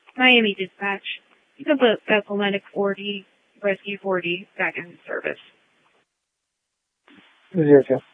Miami Dispatch. You can put Atlantic 40, Rescue 40 back in service. 0 2.